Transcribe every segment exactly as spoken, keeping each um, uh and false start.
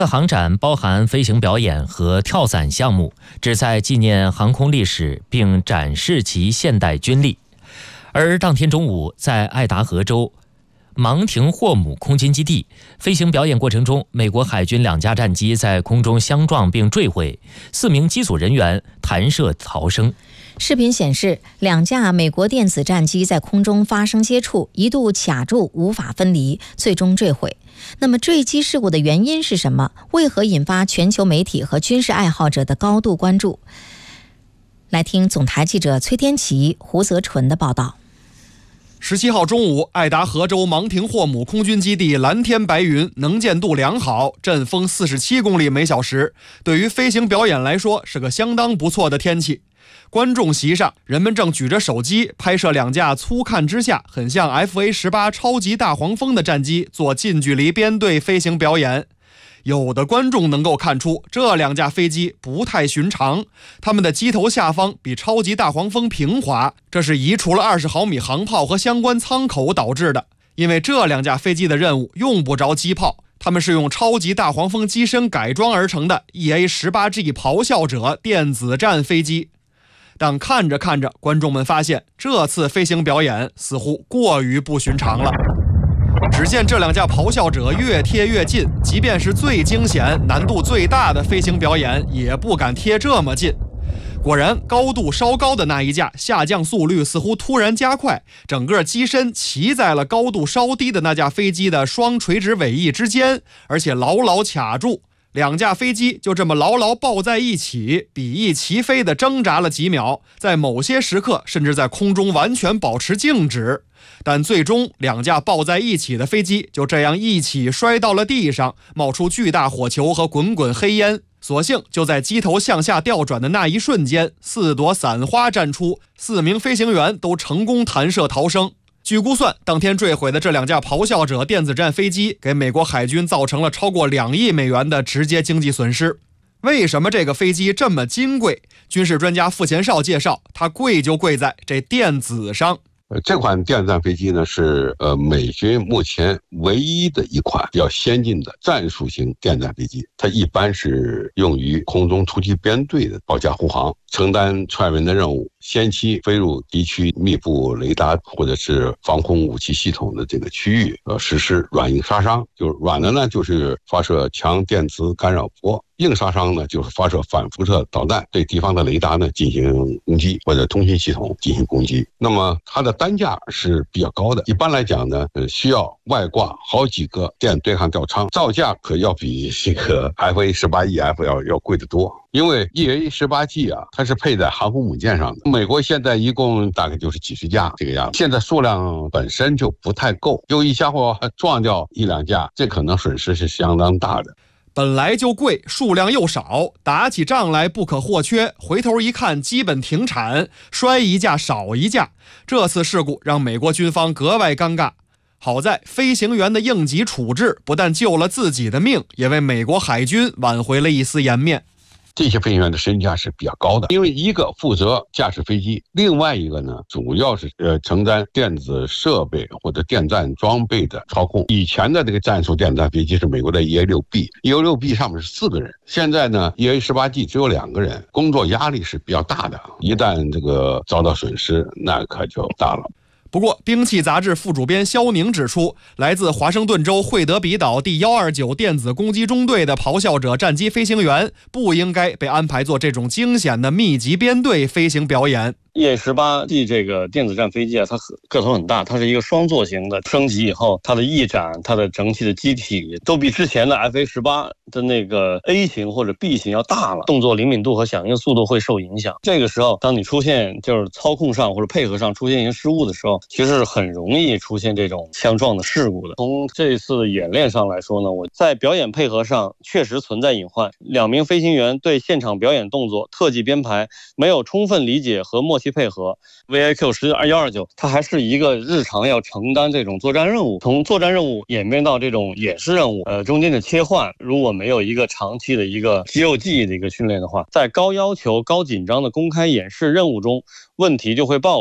航展包含飞行表演和跳伞项目，旨在纪念航空历史并展示其现代军力。而当天中午，在爱达荷州芒廷霍姆空军基地飞行表演过程中，美国海军两架战机在空中相撞并坠毁，四名机组人员弹射逃生。 视频显示，两架美国电子战机在空中发生接触，一度卡住无法分离，最终坠毁。那么坠机事故的原因是什么？为何引发全球媒体和军事爱好者的高度关注？来听总台记者崔天琪、胡泽纯的报道。 十七号中午，爱达荷州芒廷霍姆空军基地蓝天白云，能见度良好，阵风四十七公里每小时，对于飞行表演来说是个相当不错的天气。观众席上，人们正举着手机拍摄两架粗看之下很像 F A 十八 超级大黄蜂的战机做近距离编队飞行表演。有的观众能够看出这两架飞机不太寻常，它们的机头下方比超级大黄蜂平滑，这是移除了二十毫米航炮和相关舱口导致的。因为这两架飞机的任务用不着机炮，它们是用超级大黄蜂机身改装而成的 E A 十八 G 咆哮者电子战飞机。但看着看着，观众们发现这次飞行表演似乎过于不寻常了。只见这两架咆哮者越贴越近，即便是最惊险、难度最大的飞行表演也不敢贴这么近。果然，高度稍高的那一架下降速率似乎突然加快，整个机身骑在了高度稍低的那架飞机的双垂直尾翼之间，而且牢牢卡住。两架飞机就这么牢牢抱在一起，比翼齐飞地挣扎了几秒，在某些时刻甚至在空中完全保持静止。但最终，两架抱在一起的飞机就这样一起摔到了地上，冒出巨大火球和滚滚黑烟。所幸就在机头向下调转的那一瞬间，四朵伞花绽出，四名飞行员都成功弹射逃生。据估算，当天坠毁的这两架咆哮者电子战飞机给美国海军造成了超过两亿美元的直接经济损失。为什么这个飞机这么金贵？军事专家傅前绍介绍，它贵就贵在这电子上。 呃，这款电子战飞机呢是呃美军目前唯一的一款比较先进的战术型电子战飞机，它一般是用于空中突击编队的保驾护航，承担穿云的任务，先期飞入敌区密布雷达或者是防空武器系统的这个区域，呃，实施软硬杀伤。就是软的呢，就是发射强电磁干扰波。硬杀伤呢，就是发射反辐射导弹，对敌方的雷达呢进行攻击，或者通信系统进行攻击。那么它的单价是比较高的，一般来讲呢，呃，需要外挂好几个电对抗吊舱，造价可要比这个 F A 十八 E F 要要贵得多。因为 E A 十八 G 啊，它是配在航空母舰上的，美国现在一共大概就是几十架这个样子，现在数量本身就不太够，就一下伙撞掉一两架，这可能损失是相当大的。 本来就贵，数量又少，打起仗来不可或缺，回头一看基本停产，摔一架少一架。这次事故让美国军方格外尴尬。好在飞行员的应急处置不但救了自己的命，也为美国海军挽回了一丝颜面。 这些飞行员的身价是比较高的，因为一个负责驾驶飞机，另外一个呢主要是呃承担电子设备或者电战装备的操控。以前的这个战术电子战飞机是美国的 E A 六 B，E A 六 B 上面是四个人，现在呢 E A 十八 G 只有两个人，工作压力是比较大的，一旦这个遭到损失，那可就大了。 不过，兵器杂志副主编肖宁指出，来自华盛顿州惠德比岛第一二九电子攻击中队的咆哮者战机飞行员不应该被安排做这种惊险的密集编队飞行表演。 E A 十八 G 这个电子战飞机啊，它个头很大，它是一个双座型的，升级以后，它的翼展、它的整体的机体都比之前的 F A 十八 的那个 A 型或者 B 型要大了，动作灵敏度和响应速度会受影响。这个时候，当你出现就是操控上或者配合上出现一些失误的时候，其实是很容易出现这种相撞的事故的。从这次的演练上来说呢，我在表演配合上确实存在隐患，两名飞行员对现场表演动作、特技编排没有充分理解和默契配合。 V A Q 十一二九它还是一个日常要承担这种作战任务，从作战任务演变到这种演示任务，呃，中间的切换如果没有一个长期的一个肌肉记忆的一个训练的话，在高要求高紧张的公开演示任务中，问题就会暴露。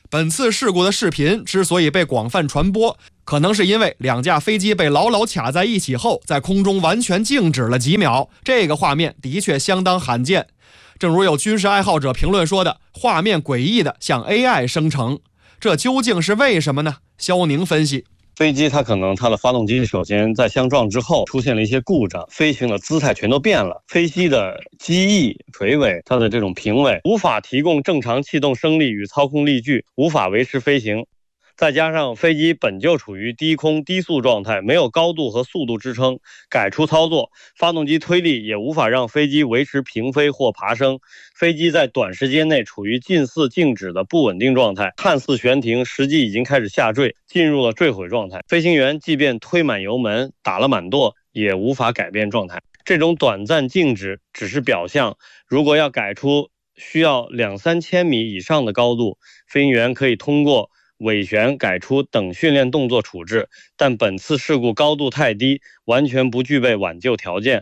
本次事故的视频之所以被广泛传播，可能是因为两架飞机被牢牢卡在一起后，在空中完全静止了几秒，这个画面的确相当罕见。正如有军事爱好者评论说的，画面诡异的像 A I 生成，这究竟是为什么呢？肖宁分析， 飞机它可能它的发动机首先在相撞之后出现了一些故障，飞行的姿态全都变了，飞机的机翼、垂尾，它的这种平尾无法提供正常气动升力与操控力矩，无法维持飞行。再加上飞机本就处于低空低速状态，没有高度和速度支撑，改出操作，发动机推力也无法让飞机维持平飞或爬升，飞机在短时间内处于近似静止的不稳定状态，看似悬停，实际已经开始下坠，进入了坠毁状态。飞行员即便推满油门，打了满舵，也无法改变状态。这种短暂静止只是表象，如果要改出需要两三千米以上的高度，飞行员可以通过尾旋改出等训练动作处置，但本次事故高度太低，完全不具备挽救条件。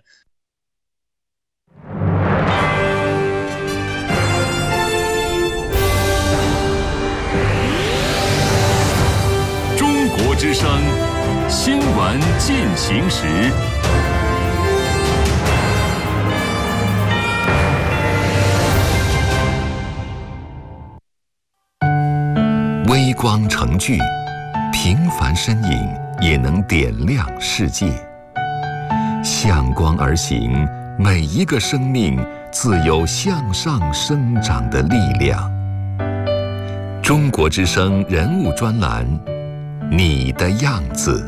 中国之声新闻进行时。微光成炬，平凡身影也能点亮世界。向光而行，每一个生命自有向上生长的力量。中国之声人物专栏，你的样子。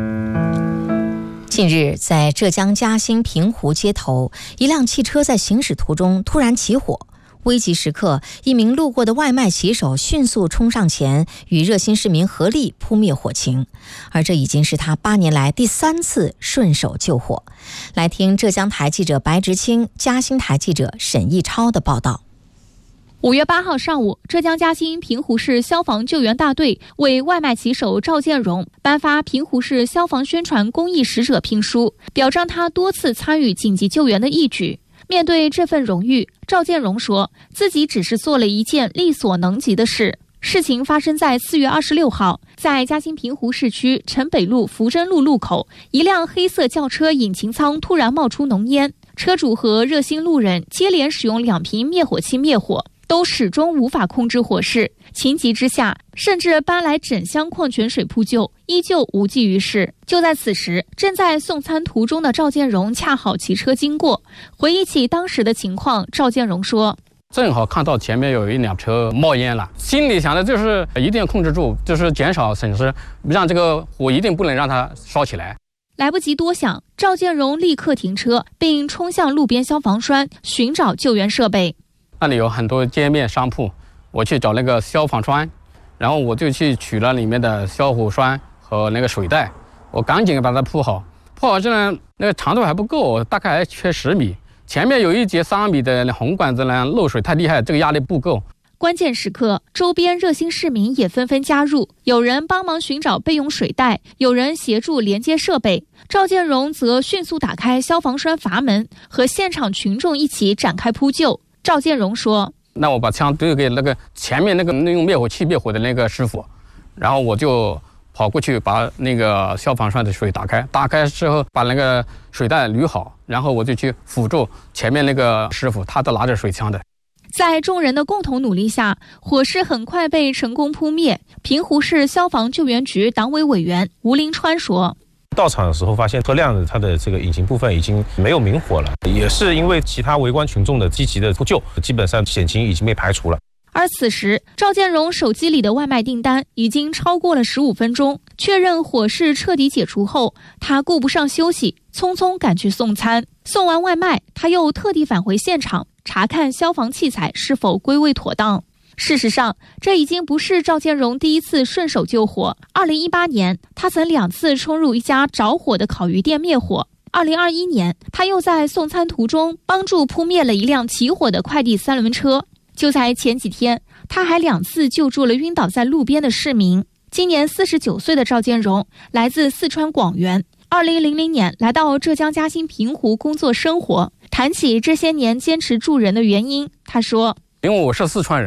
近日，在浙江嘉兴平湖街头，一辆汽车在行驶途中突然起火。危急时刻，一名路过的外卖骑手迅速冲上前，与热心市民合力扑灭火情，而这已经是他八年来第三次顺手救火。来听浙江台记者白直清、嘉兴台记者沈义超的报道。 五月八号上午，浙江嘉兴平湖市消防救援大队为外卖骑手赵建荣颁发平湖市消防宣传公益使者聘书，表彰他多次参与紧急救援的义举。面对这份荣誉，赵建荣说自己只是做了一件力所能及的事。事情发生在四月二十六号，在嘉兴平湖市区城北路福珍路路口，一辆黑色轿车引擎舱突然冒出浓烟，车主和热心路人接连使用两瓶灭火器灭火，都始终无法控制火势，情急之下甚至搬来整箱矿泉水扑救，依旧无济于事。就在此时，正在送餐途中的赵建荣恰好骑车经过，回忆起当时的情况，赵建荣说， 正好看到前面有一辆车冒烟了，心里想的就是一定要控制住，就是减少损失，让这个火一定不能让它烧起来。 来不及多想，赵建荣立刻停车，并冲向路边消防栓寻找救援设备。 那里有很多街面商铺，我去找那个消防栓，然后我就去取了里面的消火栓和那个水袋，我赶紧把它铺好。铺好之后，那个长度还不够，大概还缺十米。前面有一节三米的红管子呢，漏水太厉害，这个压力不够。 关键时刻，周边热心市民也纷纷加入，有人帮忙寻找备用水袋，有人协助连接设备。赵建荣则迅速打开消防栓阀门，和现场群众一起展开扑救。赵建荣说， 那我把枪丢给那个前面那个用灭火器灭火的那个师傅，然后我就跑过去把那个消防栓的水打开，打开之后把那个水袋捋好，然后我就去辅助前面那个师傅，他都拿着水枪的。 在众人的共同努力下，火势很快被成功扑灭。平湖市消防救援局党委委员吴林川说， 到场的时候发现车辆的它的这个引擎部分已经没有明火了，也是因为其他围观群众的积极的扑救，基本上险情已经被排除了。 而此时，赵建荣手机里的外卖订单已经超过了十五分钟。确认火势彻底解除后，他顾不上休息，匆匆赶去送餐。送完外卖，他又特地返回现场，查看消防器材是否归位妥当。事实上，这已经不是赵建荣第一次顺手救火。二零一八年，他曾两次冲入一家着火的烤鱼店灭火。二零二一年，他又在送餐途中帮助扑灭了一辆起火的快递三轮车。就在前几天，他还两次救助了晕倒在路边的市民。今年四十九岁的赵建荣来自四川广元，二零零零年来到浙江嘉兴平湖工作生活。谈起这些年坚持助人的原因，他说， 因为我是四川人嘛，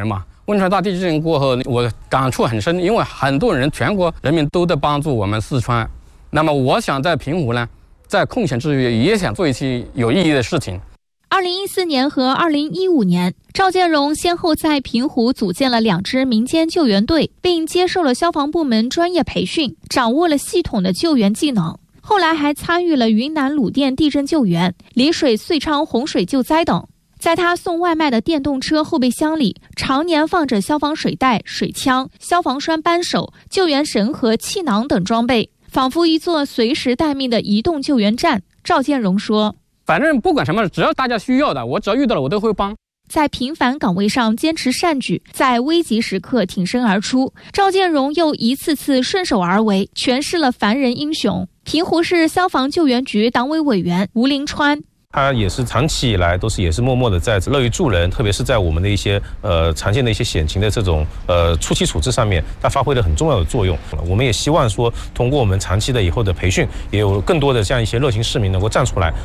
汶川大地震过后，我感触很深，因为很多人，全国人民都在帮助我们四川。那么，我想在平湖呢，在空闲之余也想做一些有意义的事情。 二零一四年和二零一五年，赵建荣先后在平湖组建了两支民间救援队，并接受了消防部门专业培训，掌握了系统的救援技能。后来还参与了云南鲁甸地震救援、丽水遂昌洪水救灾等。在他送外卖的电动车后备箱里，常年放着消防水袋、水枪、消防栓扳手、救援绳和气囊等装备，仿佛一座随时待命的移动救援站。赵建荣说， 反正不管什么，只要大家需要的，我只要遇到了我都会帮。 在平凡岗位上坚持善举，在危急时刻挺身而出，赵建荣又一次次顺手而为，诠释了凡人英雄。平湖市消防救援局党委委员吴林川， 他也是长期以来都是也是默默的在乐于助人，特别是在我们的一些呃常见的一些险情的这种呃初期处置上面，他发挥了很重要的作用。我们也希望说，通过我们长期的以后的培训，也有更多的这样一些热心市民能够站出来。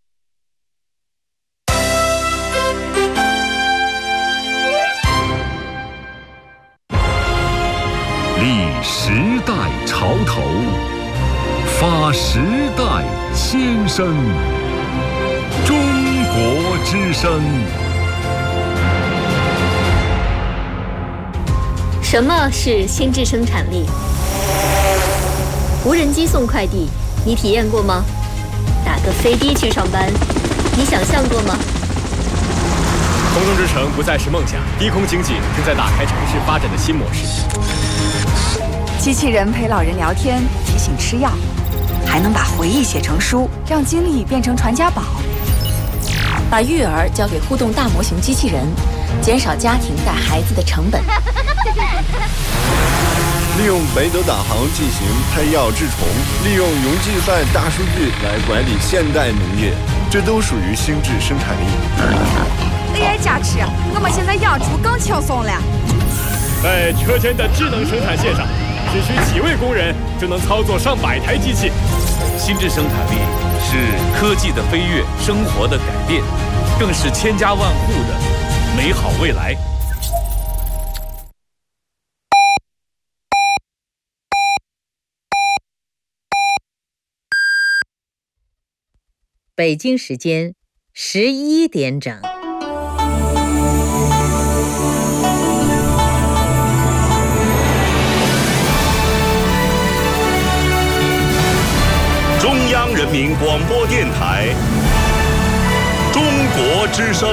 立时代潮头，发时代先声。中国之声。 什么是心智生产力？无人机送快递，你体验过吗？打个飞的去上班，你想象过吗？ 空中之城不再是梦想，低空经济正在打开城市发展的新模式。 机器人陪老人聊天，提醒吃药，还能把回忆写成书，让经历变成传家宝。把育儿交给互动大模型机器人，减少家庭带孩子的成本。 利用北斗导航进行拍药治虫，利用云计算大数据来管理现代农业，这都属于心智生产力。 A I 加持，我们现在养猪更轻松了。 在车间的智能生产线上，只需几位工人就能操作上百台机器。 心智生产力是科技的飞跃，生活的改变，更是千家万户的美好未来。 北京时间十一点整。 中央人民广播电台中国之声。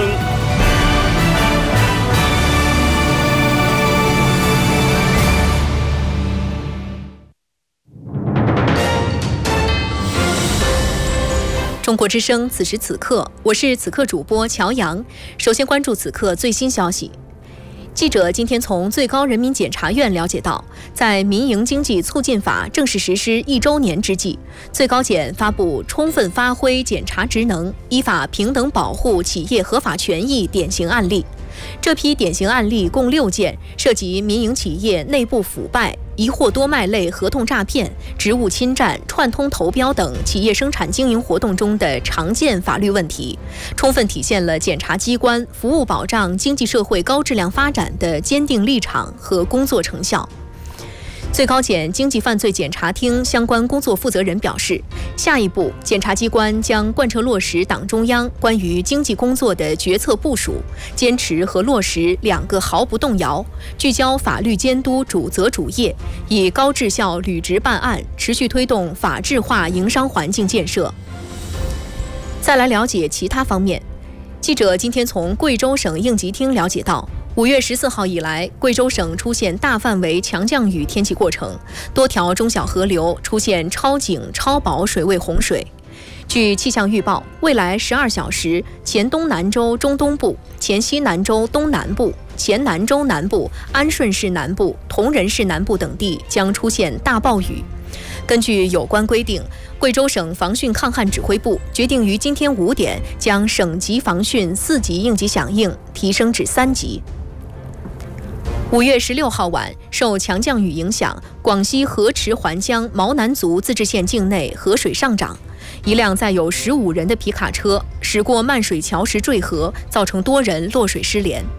中国之声，此时此刻，我是此刻主播乔阳。首先关注此刻最新消息。记者今天从最高人民检察院了解到，在民营经济促进法正式实施一周年之际，最高检发布充分发挥检察职能，依法平等保护企业合法权益典型案例。这批典型案例共六件，涉及民营企业内部腐败、一货多卖类合同诈骗、职务侵占、串通投标等企业生产经营活动中的常见法律问题，充分体现了检察机关服务保障经济社会高质量发展的坚定立场和工作成效。最高检经济犯罪检察厅相关工作负责人表示，下一步，检察机关将贯彻落实党中央关于经济工作的决策部署，坚持和落实两个毫不动摇，聚焦法律监督主责主业，以高质效履职办案，持续推动法治化营商环境建设。再来了解其他方面，记者今天从贵州省应急厅了解到，五月十四号以来，贵州省出现大范围强降雨天气过程，多条中小河流出现超警、超保水位洪水。据气象预报，未来十二小时，黔东南州中东部、黔西南州东南部、黔南州南部、安顺市南部、铜仁市南部等地将出现大暴雨。根据有关规定，贵州省防汛抗旱指挥部决定于今天五点将省级防汛四级应急响应提升至三级。五月十六号晚，受强降雨影响，广西河池环江毛南族自治县境内河水上涨，一辆载有十五人的皮卡车驶过漫水桥时坠河，造成多人落水失联。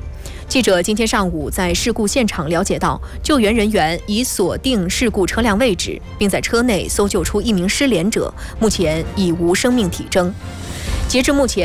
记者今天上午在事故现场了解到，救援人员已锁定事故车辆位置，并在车内搜救出一名失联者，目前已无生命体征。截至目前。